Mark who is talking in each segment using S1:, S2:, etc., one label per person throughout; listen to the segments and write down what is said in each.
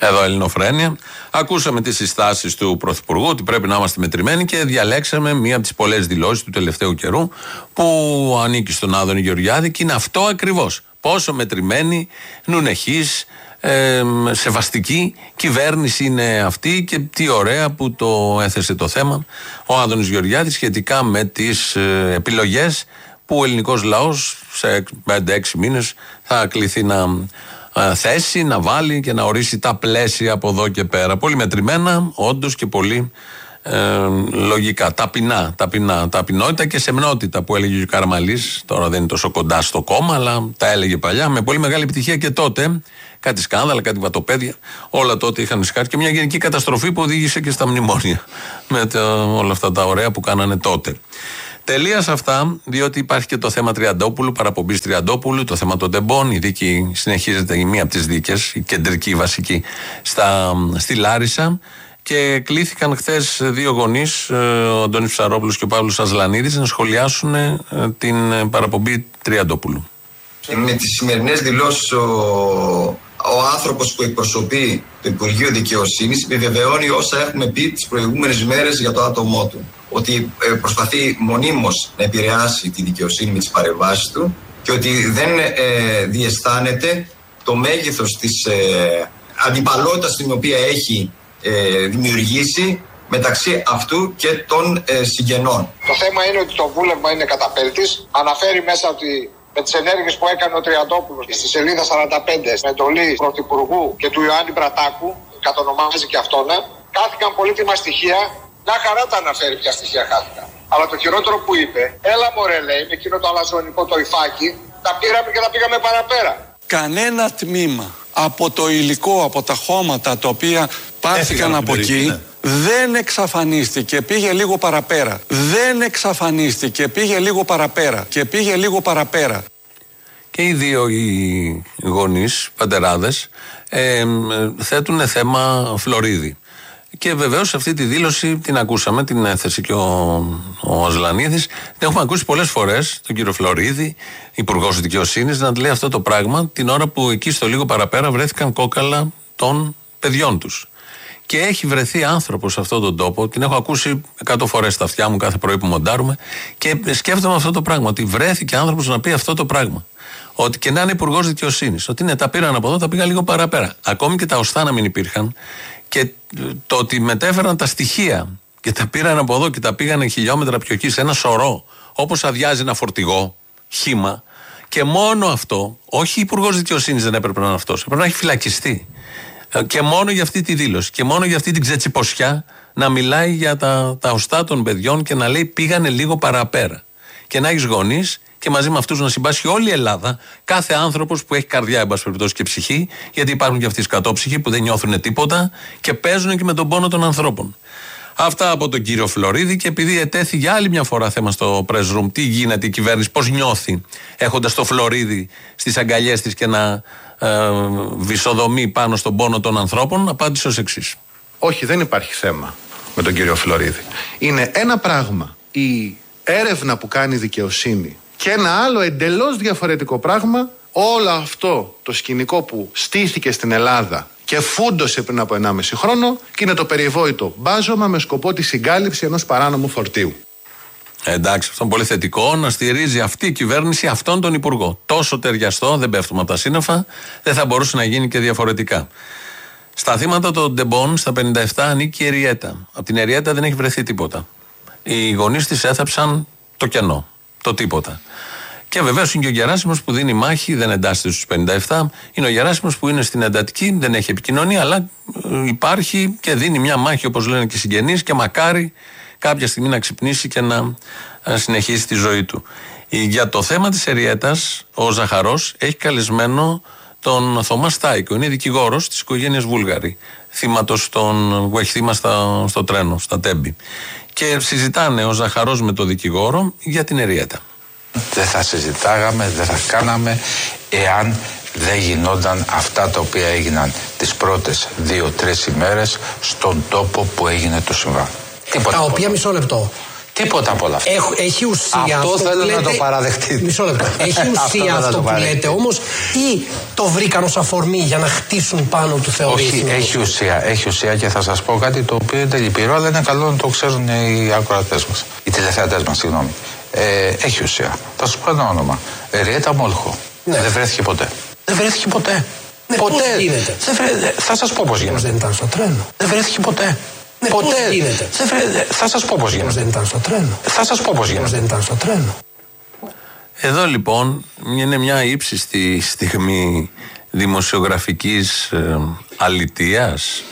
S1: Εδώ Ελληνοφρένεια. Ακούσαμε τις συστάσεις του Πρωθυπουργού ότι πρέπει να είμαστε μετρημένοι και διαλέξαμε μία από τις πολλές δηλώσεις του τελευταίου καιρού που ανήκει στον Άδωνη Γεωργιάδη και είναι αυτό ακριβώς. Πόσο μετρημένη, νουνεχής, σεβαστική κυβέρνηση είναι αυτή και τι ωραία που το έθεσε το θέμα ο Άδωνης Γεωργιάδης σχετικά με τις επιλογές που ο ελληνικός λαός σε 5-6 μήνες θα κληθεί να θέσει, να βάλει και να ορίσει τα πλαίσια από εδώ και πέρα. Πολύ μετρημένα, όντως, και πολύ λογικά. Ταπεινότητα και σεμνότητα που έλεγε ο Καραμαλής. Τώρα δεν είναι τόσο κοντά στο κόμμα, αλλά τα έλεγε παλιά με πολύ μεγάλη επιτυχία και τότε. Κάτι σκάνδαλα, κάτι βατοπέδια. Όλα τότε είχαν σκάσει και μια γενική καταστροφή που οδήγησε και στα μνημόνια. Με όλα αυτά τα ωραία που κάνανε τότε. Τελεία σε αυτά, διότι υπάρχει και το θέμα Τριαντόπουλου, παραπομπής Τριαντόπουλου, το θέμα των τεμπών. Η δίκη συνεχίζεται, η μία από τις δίκες, η κεντρική, η βασική, στη Λάρισα. Και κλήθηκαν χθες δύο γονείς, ο Αντώνης Ψαρόπουλος και ο Παύλος Ασλανίδης, να σχολιάσουν την παραπομπή Τριαντόπουλου.
S2: Με τις σημερινές δηλώσεις ο άνθρωπος που εκπροσωπεί το Υπουργείο Δικαιοσύνης επιβεβαιώνει όσα έχουμε πει τις προηγούμενες μέρες για το άτομό του. Ότι προσπαθεί μονίμως να επηρεάσει τη δικαιοσύνη με τις παρεμβάσεις του και ότι δεν διαισθάνεται το μέγεθος της αντιπαλότητας την οποία έχει δημιουργήσει μεταξύ αυτού και των συγγενών.
S3: Το θέμα είναι ότι το βούλευμα είναι καταπέλτης. Αναφέρει μέσα ότι με τις ενέργειες που έκανε ο Τριαντόπουλος στη σελίδα 45 με εντολή Πρωθυπουργού και του Ιωάννη Μπρατάκου, κατονομάζει και αυτόν, χάθηκαν πολύτιμα στοιχεία. Μια χαρά τα αναφέρει ποια στοιχεία χάθηκαν. Αλλά το χειρότερο που είπε, έλα μωρέ, λέει, με εκείνο το αλαζονικό το υφάκι, τα πήραμε και τα πήγαμε παραπέρα.
S4: Κανένα τμήμα από το υλικό, από τα χώματα τα οποία πάρθηκαν από εκεί, δεν εξαφανίστηκε, πήγε λίγο παραπέρα. Δεν εξαφανίστηκε, πήγε λίγο παραπέρα. Και πήγε λίγο παραπέρα.
S1: Και οι δύο οι γονείς, πατεράδες, θέτουν θέμα Φλωρίδη. Και βεβαίως αυτή τη δήλωση την ακούσαμε, την έθεσε και ο Ασλανίδης. Την έχουμε ακούσει πολλές φορές, τον κύριο Φλωρίδη, υπουργός δικαιοσύνης, να λέει αυτό το πράγμα την ώρα που εκεί στο λίγο παραπέρα βρέθηκαν κόκαλα των παιδιών τους. Και έχει βρεθεί άνθρωπος σε αυτόν τον τόπο, την έχω ακούσει 100 φορές στα αυτιά μου κάθε πρωί που μοντάρουμε, και σκέφτομαι αυτό το πράγμα, ότι βρέθηκε άνθρωπος να πει αυτό το πράγμα. Ότι και να είναι υπουργός δικαιοσύνης, ότι ναι, τα πήραν από εδώ, τα πήγαν λίγο παραπέρα. Ακόμη και τα οστά να μην υπήρχαν. Και το ότι μετέφεραν τα στοιχεία και τα πήραν από εδώ και τα πήγανε χιλιόμετρα πιο εκεί σε ένα σωρό, όπως αδειάζει ένα φορτηγό, χύμα, και μόνο αυτό, όχι υπουργός δικαιοσύνης δεν έπρεπε να είναι αυτός, έπρεπε να έχει φυλακιστεί. Και μόνο για αυτή τη δήλωση και μόνο για αυτή την ξετσιποσιά να μιλάει για τα οστά των παιδιών και να λέει πήγανε λίγο παραπέρα. Και να έχεις γονείς και μαζί με αυτούς να συμπάσχει όλη η Ελλάδα, κάθε άνθρωπος που έχει καρδιά, εν πάση περιπτώσει, και ψυχή, γιατί υπάρχουν και αυτοί οι σκατόψυχοι που δεν νιώθουν τίποτα και παίζουν και με τον πόνο των ανθρώπων. Αυτά από τον κύριο Φλωρίδη. Και επειδή ετέθη για άλλη μια φορά θέμα στο press room, τι γίνεται η κυβέρνηση, πώς νιώθει έχοντας το Φλωρίδη στις αγκαλιές της και να βυσοδομεί πάνω στον πόνο των ανθρώπων, απάντησε ως εξής.
S5: Όχι, δεν υπάρχει θέμα με τον κύριο Φλωρίδη. Είναι ένα πράγμα η έρευνα που κάνει η δικαιοσύνη και ένα άλλο εντελώς διαφορετικό πράγμα όλο αυτό το σκηνικό που στήθηκε στην Ελλάδα και φούντωσε πριν από 1,5 χρόνο και είναι το περιβόητο μπάζωμα με σκοπό τη συγκάλυψη ενός παράνομου φορτίου.
S1: Εντάξει, αυτό είναι πολύ θετικό, να στηρίζει αυτή η κυβέρνηση αυτόν τον υπουργό. Τόσο ταιριαστό, δεν πέφτουμε από τα σύννεφα, δεν θα μπορούσε να γίνει και διαφορετικά. Στα θύματα των τεμπών, στα 57, ανήκει η Εριέτα. Από την Εριέτα δεν έχει βρεθεί τίποτα. Οι γονείς της έθαψαν το κενό, το τίποτα. Και βεβαίως είναι και ο Γεράσιμος που δίνει μάχη, δεν εντάσσεται στους 57. Είναι ο Γεράσιμος που είναι στην εντατική, δεν έχει επικοινωνία, αλλά υπάρχει και δίνει μια μάχη, όπως λένε και οι συγγενείς, και μακάρι κάποια στιγμή να ξυπνήσει και να συνεχίσει τη ζωή του. Για το θέμα της Εριέτας, ο Ζαχαρός έχει καλεσμένο τον Θωμά Στάικο. Είναι δικηγόρος της οικογένειας Βούλγαρη, θύματος που έχει θύμα στο τρένο, στα Τέμπη. Και συζητάνε ο Ζαχαρός με τον δικηγόρο για την Εριέτα.
S6: Δεν θα συζητάγαμε, δεν θα κάναμε εάν δεν γινόταν αυτά τα οποία έγιναν τις πρώτες 2-3 ημέρες στον τόπο που έγινε το συμβάν.
S7: Τα οποία, μισό λεπτό,
S6: Τίποτα από όλα αυτά.
S7: Έχει ουσία
S6: αυτό θέλω να το παραδεχτείτε.
S7: Μισό λεπτό. Έχει ουσία αυτό που λέτε όμως, ή το βρήκαν ως αφορμή για να χτίσουν πάνω του θεωρίες?
S6: Όχι, έχει ουσία και θα σας πω κάτι το οποίο είναι λυπηρό, αλλά είναι καλό να το ξέρουν οι ακροατές μας, οι τηλεθεατές μας, συγγνώμη. Έχει ουσία. Θα σας πω ένα όνομα. Ριέτα Μόλχο. Ναι. Δεν βρέθηκε ποτέ. Δεν βρέθηκε ποτέ.
S7: Ναι, ποτέ. Πώς γίνεται?
S6: Θα σας πω πώς γίνεται.
S7: Δεν ήταν στο τρένο.
S6: Δεν βρέθηκε ποτέ.
S7: Ναι, ποτέ. Πώς γίνεται?
S6: Θα σας πω πώς γίνεται.
S7: Δεν ήταν στο τρένο.
S6: Θα σας πω πώς γίνεται.
S7: Δεν ήταν στο τρένο.
S1: Εδώ λοιπόν είναι μια ύψιστη στιγμή δημοσιογραφικής αλητείας.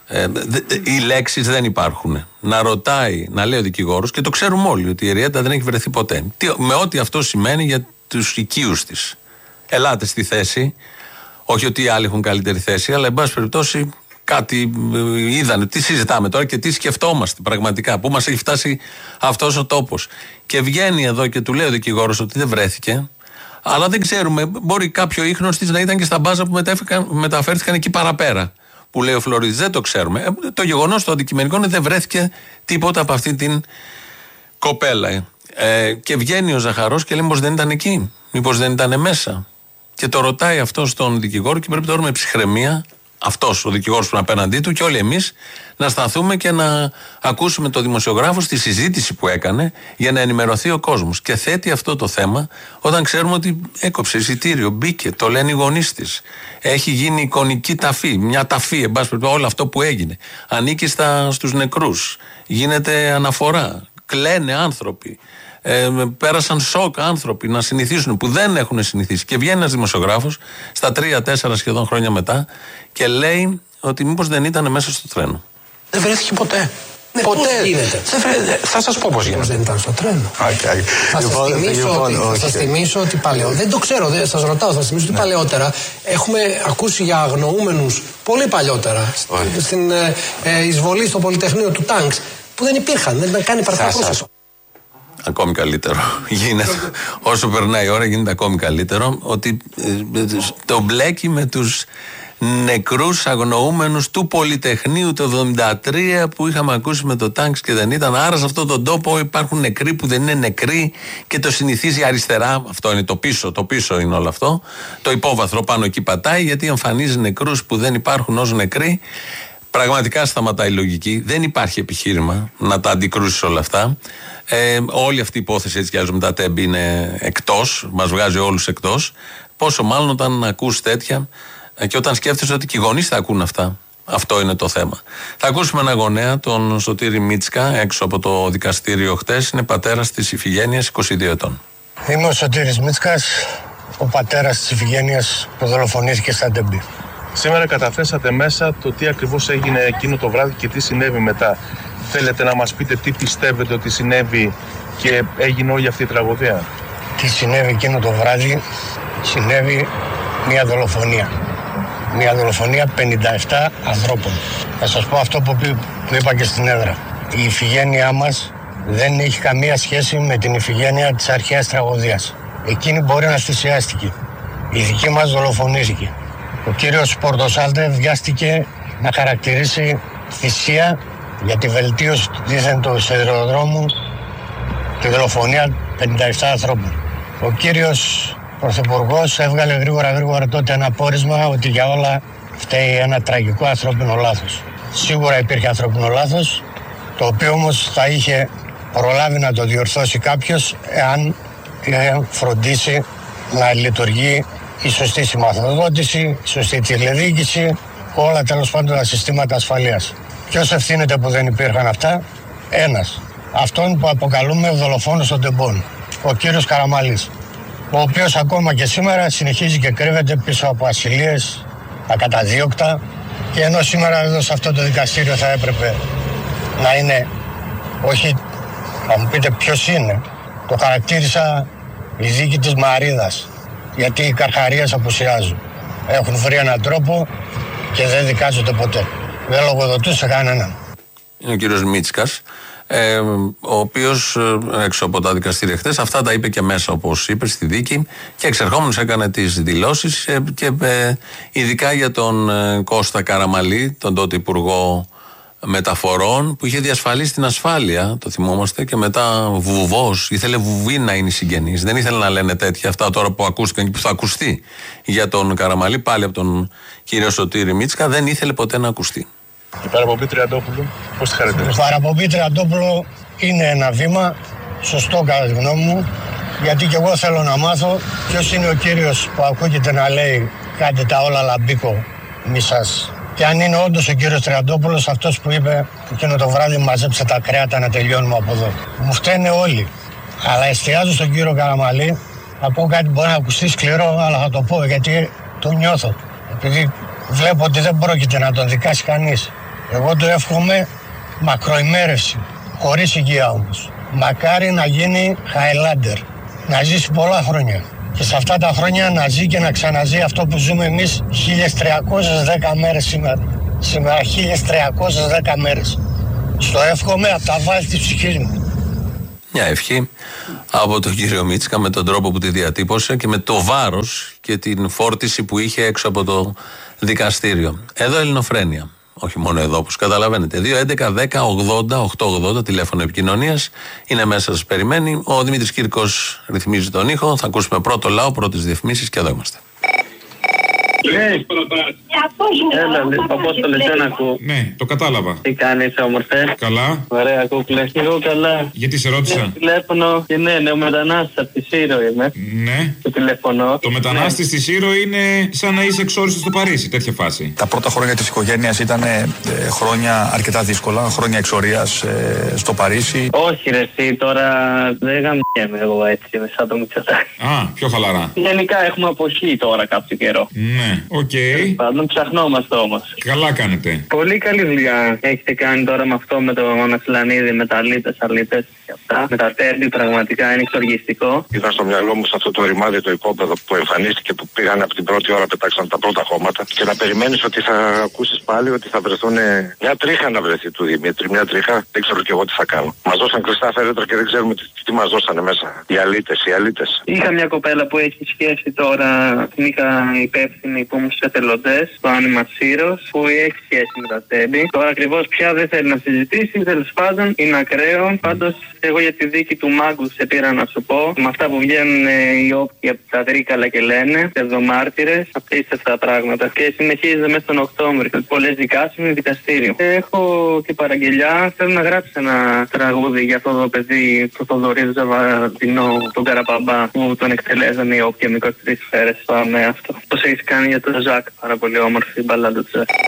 S1: Οι λέξεις δεν υπάρχουν. Να ρωτάει, να λέει ο δικηγόρος, και το ξέρουμε όλοι ότι η Ριέτα δεν έχει βρεθεί ποτέ. Με ό,τι αυτό σημαίνει για τους οικείους της. Ελάτε στη θέση. Όχι ότι οι άλλοι έχουν καλύτερη θέση, αλλά εν πάση περιπτώσει κάτι είδανε. Τι συζητάμε τώρα και τι σκεφτόμαστε πραγματικά, πού μας έχει φτάσει αυτός ο τόπος. Και βγαίνει εδώ και του λέει ο δικηγόρος ότι δεν βρέθηκε, αλλά δεν ξέρουμε, μπορεί κάποιο ίχνος της να ήταν και στα μπάζα που μεταφέρθηκαν εκεί παραπέρα, που λέει ο Φλωρίδης. Δεν το ξέρουμε. Το γεγονός το αντικειμενικό είναι δεν βρέθηκε τίποτα από αυτή την κοπέλα. Και βγαίνει ο Ζαχαρός και λέει μήπως δεν ήταν εκεί, μήπως δεν ήταν μέσα. Και το ρωτάει αυτό στον δικηγόρο και πρέπει τώρα με ψυχραιμία, αυτός ο δικηγόρος που είναι απέναντί του και όλοι εμείς, να σταθούμε και να ακούσουμε το δημοσιογράφο στη συζήτηση που έκανε για να ενημερωθεί ο κόσμος. Και θέτει αυτό το θέμα όταν ξέρουμε ότι έκοψε εισιτήριο, μπήκε, το λένε οι γονείς της. Έχει γίνει εικονική ταφή, μια ταφή, εν πάση περιπτώσει, όλο αυτό που έγινε. Ανήκει στους νεκρούς. Γίνεται αναφορά. Κλαίνε άνθρωποι. Πέρασαν σοκ άνθρωποι να συνηθίσουν που δεν έχουν συνηθίσει. Και βγαίνει ένας δημοσιογράφος στα 3-4 σχεδόν χρόνια μετά και λέει ότι μήπως δεν ήταν μέσα στο τρένο.
S6: Δεν βρέθηκε ποτέ.
S7: Ναι, ποτέ.
S6: Θα σας πω πώς γίνεται.
S7: Δεν ήταν στο τρένο. Θα σας θυμίσω ότι δεν το ξέρω, σας ρωτάω, θα σας θυμίσω ότι παλαιότερα έχουμε ακούσει για αγνοούμενους πολύ παλιότερα στην εισβολή στο Πολυτεχνείο του Τάγκς που δεν υπήρχαν, δεν ήταν καν υπαρκτά πρόσωπα.
S1: Ακόμη καλύτερο γίνεται. Όσο περνάει η ώρα γίνεται ακόμη καλύτερο ότι το μπλέκει με τους νεκρούς αγνοούμενους του Πολυτεχνείου το 1973 που είχαμε ακούσει με το Τάγκς και δεν ήταν. Άρα σε αυτόν τον τόπο υπάρχουν νεκροί που δεν είναι νεκροί και το συνηθίζει αριστερά. Αυτό είναι το πίσω είναι όλο αυτό. Το υπόβαθρο πάνω εκεί πατάει γιατί εμφανίζει νεκρούς που δεν υπάρχουν ως νεκροί. Πραγματικά σταματάει η λογική. Δεν υπάρχει επιχείρημα να τα αντικρούσεις όλα αυτά. Όλη αυτή η υπόθεση έτσι κι άλλως μετά τέμπη είναι εκτός, μας βγάζει όλους εκτός. Πόσο μάλλον όταν ακούς τέτοια και όταν σκέφτεσαι ότι και οι γονείς θα ακούν αυτά. Αυτό είναι το θέμα. Θα ακούσουμε ένα γονέα, τον Σωτήρη Μίτσκα, έξω από το δικαστήριο χτες. Είναι πατέρας της Ιφηγένειας, 22 ετών.
S8: Είμαι ο Σωτήρης Μίτσκας, ο πατέρας της Ιφηγένειας που δολοφονήθηκε στα Τέμπη.
S9: Σήμερα καταθέσατε μέσα το τι ακριβώς έγινε εκείνο το βράδυ και τι συνέβη μετά. Θέλετε να μας πείτε τι πιστεύετε ότι συνέβη και έγινε όλη αυτή η τραγωδία?
S8: Τι συνέβη εκείνο το βράδυ? Συνέβη μια δολοφονία. Μια δολοφονία 57 ανθρώπων. Θα σας πω αυτό που είπα και στην έδρα. Η Ιφηγένειά μας δεν έχει καμία σχέση με την Ιφηγένεια της αρχαίας τραγωδίας. Εκείνη μπορεί να θυσιάστηκε. Η δική μας δολοφονήθηκε. Ο κύριος Πορτοσάλτε βιάστηκε να χαρακτηρίσει θυσία για τη βελτίωση δίθεν του σιδηροδρόμου τη δολοφονία 57 ανθρώπων. Ο κύριος Πρωθυπουργός έβγαλε γρήγορα τότε ένα πόρισμα ότι για όλα φταίει ένα τραγικό ανθρώπινο λάθος. Σίγουρα υπήρχε ανθρώπινο λάθος, το οποίο όμως θα είχε προλάβει να το διορθώσει κάποιος εάν φροντίσει να λειτουργεί η σωστή συμμαθοδότηση, η σωστή τηλεδιοίκηση, όλα τέλος πάντων τα συστήματα ασφαλείας. Ποιος ευθύνεται που δεν υπήρχαν αυτά? Ένας. Αυτόν που αποκαλούμε δολοφόνος των τεμπών, ο κύριος Καραμαλής, ο οποίος ακόμα και σήμερα συνεχίζει και κρύβεται πίσω από ασυλίες, ακαταδίωκτα, και ενώ σήμερα εδώ σε αυτό το δικαστήριο θα έπρεπε να είναι, όχι, θα μου πείτε ποιος είναι, το χαρακτήρισα η δίκη της Μαρίδας, γιατί οι καρχαρίες απουσιάζουν. Έχουν βρει έναν τρόπο και δεν δικάζονται ποτέ. Δεν λογοδοτούσε κανέναν.
S1: Είναι ο κύριος Μίτσκας, ο οποίος έξω από τα δικαστήρια χτες αυτά τα είπε και μέσα, όπως είπε, στη δίκη, και εξερχόμενος έκανε τις δηλώσεις και ειδικά για τον Κώστα Καραμαλή, τον τότε υπουργό μεταφορών που είχε διασφαλίσει την ασφάλεια, το θυμόμαστε, και μετά βουβός, ήθελε βουβή να είναι συγγενής. Δεν ήθελε να λένε τέτοια αυτά τώρα που ακούστηκαν και που θα ακουστεί για τον Καραμαλή, πάλι από τον κύριο Σωτήρη Μίτσκα, δεν ήθελε ποτέ να ακουστεί.
S9: Η παραπομπή Τριαντόπουλου, πώς τη χαρακτηρίζετε?
S8: Η παραπομπή Τριαντόπουλου είναι ένα βήμα σωστό κατά τη γνώμη μου, γιατί και εγώ θέλω να μάθω ποιος είναι ο κύριος που ακούγεται να λέει κάντε τα όλα λαμπίκο μη σας. Και αν είναι όντως ο κύριος Τριαντόπουλος αυτός που είπε εκείνο το βράδυ μαζέψε τα κρέατα να τελειώνουμε από εδώ. Μου φταίνε όλοι. Αλλά εστιάζω στον κύριο Καραμαλή. Θα πω κάτι μπορεί να ακουστεί σκληρό, αλλά θα το πω γιατί το νιώθω. Επειδή βλέπω ότι δεν πρόκειται να τον δικάσει κανείς. Εγώ του εύχομαι μακροημέρευση, χωρίς υγεία όμως. Μακάρι να γίνει Highlander, να ζήσει πολλά χρόνια. Και σε αυτά τα χρόνια να ζει και να ξαναζεί αυτό που ζούμε εμείς 1310 μέρες σήμερα. Σήμερα 1310 μέρες. Στο εύχομαι από τα βάθη της ψυχής μου.
S1: Μια ευχή από τον κύριο Μίτσκα με τον τρόπο που τη διατύπωσε και με το βάρος και την φόρτιση που είχε έξω από το δικαστήριο. Εδώ Ελληνοφρένεια. Όχι μόνο εδώ, όπως καταλαβαίνετε. 2.11.10.80.880 τηλέφωνο επικοινωνίας. Είναι μέσα, σας περιμένει. Ο Δημήτρης Κύρκος ρυθμίζει τον ήχο. Θα ακούσουμε πρώτο λαό, πρώτες διαφημίσεις και εδώ είμαστε.
S10: Έλα, Απόστολε, δεν ακούω.
S11: Ναι, το κατάλαβα.
S10: Τι κάνεις, όμορφε?
S11: Καλά.
S10: Ωραία, κούκλε. Εγώ καλά.
S11: Γιατί σε ρώτησα?
S10: Τηλέφωνο και ναι, ο μετανάστης από τη Σύρο είμαι.
S11: Ναι.
S10: Το τηλεφωνώ.
S11: Το μετανάστη στη Σύρο είναι σαν να είσαι εξόριστος στο Παρίσι, τέτοια φάση.
S12: Τα πρώτα χρόνια της οικογένειας ήταν χρόνια αρκετά δύσκολα, χρόνια εξορίας στο Παρίσι.
S10: Όχι, ρε, εσύ τώρα δεν γαμιέμαι εγώ έτσι, σαν το Μητσοτάκη.
S11: Α, πιο χαλαρά.
S10: Γενικά έχουμε αποχή τώρα κάποιο καιρό.
S11: Ναι, οκ.
S10: Πάντων, ψαχνόμαστε όμως.
S11: Καλά κάνετε.
S10: Πολύ καλή δουλειά έχετε κάνει τώρα με αυτό με τον Ανασλανίδη, με τα αλήτες και αυτά. Με τα τέρμπι, πραγματικά είναι εξοργιστικό.
S3: Ήταν στο μυαλό μου σε αυτό το ρημάδι το υπόπεδο που εμφανίστηκε, που πήγαν από την πρώτη ώρα, πετάξαν τα πρώτα χώματα. Και να περιμένεις ότι θα ακούσεις πάλι ότι θα βρεθούν μια τρίχα να βρεθεί του Δημήτρη. Μια τρίχα, δεν ξέρω κι εγώ τι θα κάνω. Μας δώσαν κλειστά φέρετρα και δεν ξέρουμε τι μας δώσανε μέσα. Οι αλήτες.
S10: Είχα μια κοπέλα που έχει σχέση τώρα, την είχα υπεύθυνη που ήμουν στους εθελοντές, το Άνιμα Σύρος, που έχει σχέση με τα τέμπη. Τώρα ακριβώς πια δεν θέλει να συζητήσει, τέλος πάντων είναι ακραίο. Πάντως, εγώ για τη δίκη του Μάγκου σε πήρα να σου πω. Με αυτά που βγαίνουν οι όποιοι από τα Τρίκαλα και λένε, πσευδομάρτυρες, απίστευτα πράγματα. Και συνεχίζεται μέσα στον Οκτώβριο. Πολλές δικάσεις, δικαστήριο. Έχω και παραγγελιά. Θέλω να γράψω ένα τραγούδι για αυτό το παιδί, το Θοδωρή Ζαβαδινό, τον Καραπαμπά, που τον εκτελέζανε οι όποιοι με 23 σφαίρες. Πάμε αυτό. Πώς έχεις κάνει για τον Ζακ, πάρα πολύ όμορφη μπαλάντα του Ζακ.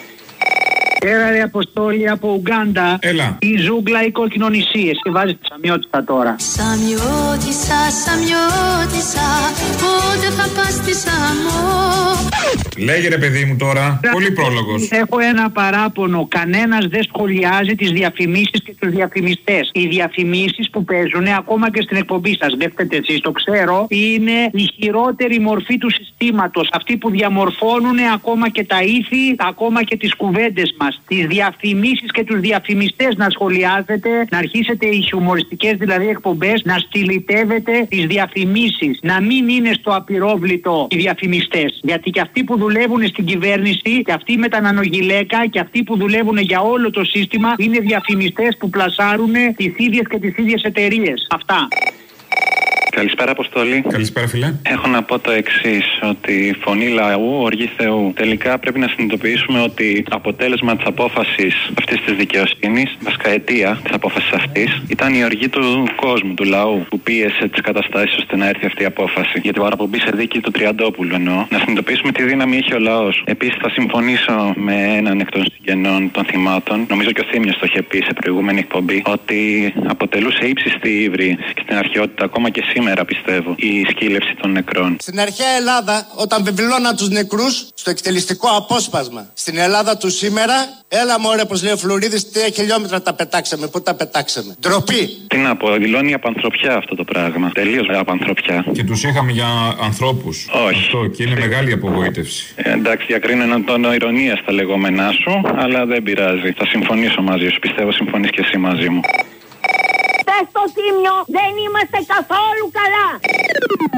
S13: Έλα ρε Αποστόλη από Ουγκάντα.
S11: Έλα.
S13: Η ζούγκλα η κόκκινο νησί. Εσύ βάζεις τη Σαμιώτισσα τώρα.
S14: Σαμιώτισσα, Σαμιώτισσα, πότε θα πας στη Σαμό?
S11: Λέγε ρε παιδί μου τώρα, πολύ πρόλογος.
S13: Έχω ένα παράπονο. Κανένας δεν σχολιάζει τις διαφημίσεις και τους διαφημιστές. Οι διαφημίσεις που παίζουν ακόμα και στην εκπομπή σας, δεν φταίτε εσείς, το ξέρω, είναι η χειρότερη μορφή του συστήματος. Αυτοί που διαμορφώνουν ακόμα και τα ήθη, ακόμα και τις κουβέντες μας. Τις διαφημίσεις και τους διαφημιστές να σχολιάζετε, να αρχίσετε οι χιουμοριστικές δηλαδή εκπομπές να στυλιτεύετε τις διαφημίσεις. Να μην είναι στο απειρόβλητο οι διαφημιστές. Γιατί και αυτοί που δουλεύουν στην κυβέρνηση, και αυτοί με τα νανογυλαίκα, και αυτοί που δουλεύουν για όλο το σύστημα είναι διαφημιστές που πλασάρουν τις ίδιες και τις ίδιες εταιρείες. Αυτά.
S15: Καλησπέρα, Αποστολή.
S11: Καλησπέρα, φίλε.
S15: Έχω να πω το εξής, ότι φωνή λαού, οργή Θεού. Τελικά πρέπει να συνειδητοποιήσουμε ότι αποτέλεσμα της απόφασης αυτής της δικαιοσύνης, βασικά αιτία της απόφασης αυτής, ήταν η οργή του κόσμου, του λαού, που πίεσε τις καταστάσεις ώστε να έρθει αυτή η απόφαση. Για την παραπομπή σε δίκη του Τριαντόπουλου εννοώ. Να συνειδητοποιήσουμε τι δύναμη έχει ο λαός. Επίσης, θα συμφωνήσω με έναν εκ των συγγενών των θυμάτων, νομίζω και ο Θήμιος το είχε πει σε προηγούμενη εκπομπή, ότι αποτελούσε ύψιστη ύβρι και στην αρχαιότητα, ακόμα και σήμερα πιστεύω, η σκύλευση των νεκρών.
S16: Στην αρχαία Ελλάδα, όταν βεβαιώναν τους νεκρούς στο εκτελεστικό απόσπασμα. Στην Ελλάδα του σήμερα, έλα μωρέ, πως λέει ο Φλουρίδης, 3 χιλιόμετρα τα πετάξαμε. Πού τα πετάξαμε? Ντροπή.
S15: Τι να πω, δηλώνει απανθρωπιά αυτό το πράγμα. Τελείως απανθρωπιά.
S11: Και τους είχαμε για ανθρώπους.
S15: Όχι.
S11: Αυτό και είναι μεγάλη απογοήτευση.
S15: Εντάξει, διακρίνω έναν τόνο ηρωνία στα λεγόμενά σου, αλλά δεν πειράζει. Θα συμφωνήσω μαζί σου. Πιστεύω συμφωνείς και εσύ μαζί μου.
S14: Στο Θήμιο δεν είμαστε καθόλου καλά.